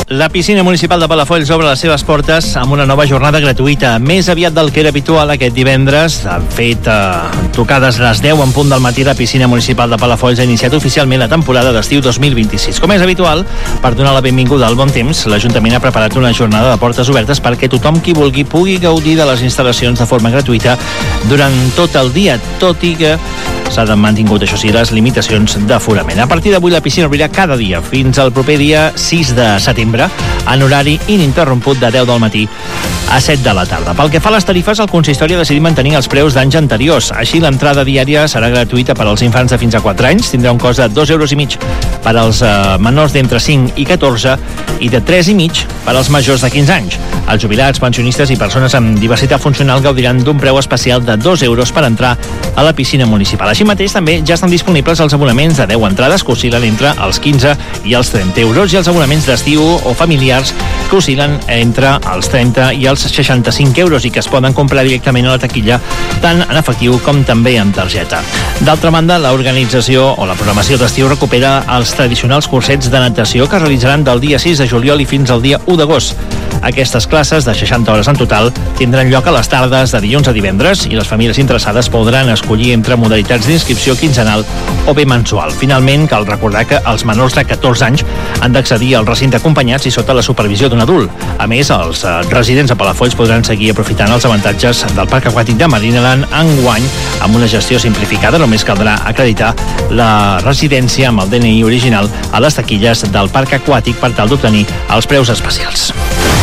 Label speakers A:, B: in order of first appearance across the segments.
A: La piscina municipal de Palafolls obre les seves portes amb una nova jornada gratuïta, més aviat del que era habitual aquest divendres. Han fet tocades a les 10 en punt del matí. La piscina municipal de Palafolls ha iniciat oficialment la temporada d'estiu 2026. Com és habitual, per donar la benvinguda al bon temps, l'Ajuntament ha preparat una jornada de portes obertes perquè tothom qui vulgui pugui gaudir de les instal·lacions de forma gratuïta durant tot el dia, tot i que s'han mantingut, això sí, les limitacions d'aforament. A partir d'avui la piscina obrirà cada dia fins al proper dia 6 de setembre en horari ininterromput de 10 del matí a 7 de la tarda. Pel que fa a les tarifes, el consistori ha decidit mantenir els preus d'anys anteriors. Així, l'entrada diària serà gratuïta per als infants de fins a 4 anys, tindrà un cost de 2,5 euros per als menors d'entre 5 i 14 i de 3,5 per als majors de 15 anys. Els jubilats, pensionistes i persones amb diversitat funcional gaudiran d'un preu especial de 2 euros per entrar a la piscina municipal. Així mateix, també ja estan disponibles els abonaments de 10 entrades que oscil·len entre els 15 i els 30 euros i els abonaments d'estiu o familiars que oscil·len entre els 30 i els 65 euros i que es poden comprar directament a la taquilla tant en efectiu com també en targeta. D'altra banda, l'organització o la programació d'estiu recupera els tradicionals cursets de natació que es realitzaran del dia 6 de juliol i fins al dia 1 d'agost. Aquestes classes, de 60 hores en total, tindran lloc a les tardes de dilluns a divendres i les famílies interessades podran escollir entre modalitats d'inscripció quinzenal o bé mensual. Finalment, cal recordar que els menors de 14 anys han d'accedir al recinte acompanyats i sota la supervisió d'un adult. A més, els residents a Palafolls podran seguir aprofitant els avantatges del Parc Aquàtic de Marineland enguany amb una gestió simplificada. Només caldrà acreditar la residència amb el DNI original a les taquilles del Parc Aquàtic per tal d'obtenir els preus especials.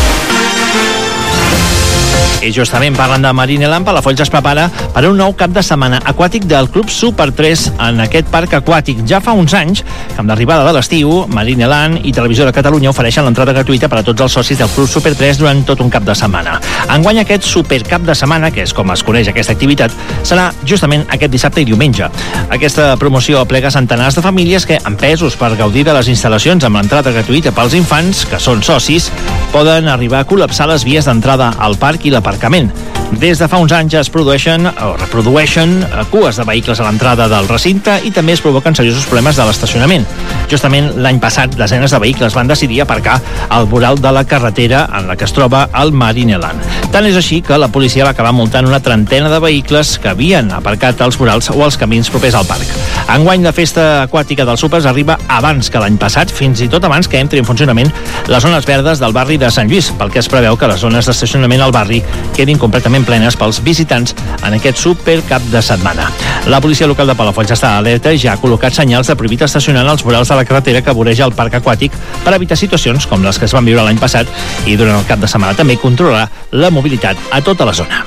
A: I justament parlant de Marineland, Palafolls es prepara per un nou cap de setmana aquàtic del Club Super 3 en aquest parc aquàtic. Ja fa uns anys que amb l'arribada de l'estiu, Marineland i Televisió de Catalunya ofereixen l'entrada gratuïta per a tots els socis del Club Super 3 durant tot un cap de setmana. Enguany aquest super cap de setmana, que és com es coneix aquesta activitat, serà justament aquest dissabte i diumenge. Aquesta promoció aplega centenars de famílies que, empesos per gaudir de les instal·lacions amb l'entrada gratuïta pels infants, que són socis, poden arribar a col·lapsar les vies d'entrada al parc i l'aparcament. Des de fa uns anys es produeixen o reprodueixen cues de vehicles a l'entrada del recinte i també es provoquen seriosos problemes de l'estacionament. Justament l'any passat, desenes de vehicles van decidir aparcar al voral de la carretera en la que es troba el Marineland. Tant és així que la policia va acabar multant una trentena de vehicles que havien aparcat als vorals o als camins propers al parc. Enguany la festa aquàtica dels Supers arriba abans que l'any passat, fins i tot abans que entri en funcionament les zones verdes del barri de Sant Lluís, pel que es preveu que les zones d'estacionament al barri quedin completament plenes pels visitants en aquest super cap de setmana. La policia local de Palafolls està alerta i ja ha col·locat senyals de prohibit estacionar als vorals de la carretera que voreja el parc aquàtic per evitar situacions com les que es van viure l'any passat i durant el cap de setmana també controlarà la mobilitat a tota la zona.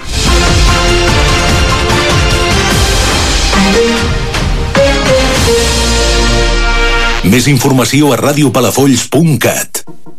B: Més informació a radiopalafolls.cat.